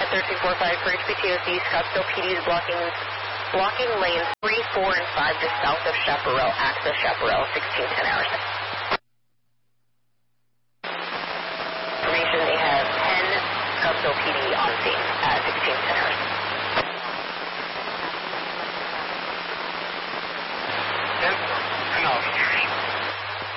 1345 for HPTOC. Scottsdale PD is blocking lanes 3, 4, and 5 just south of Chaparral, access Chaparral, 1610 hours.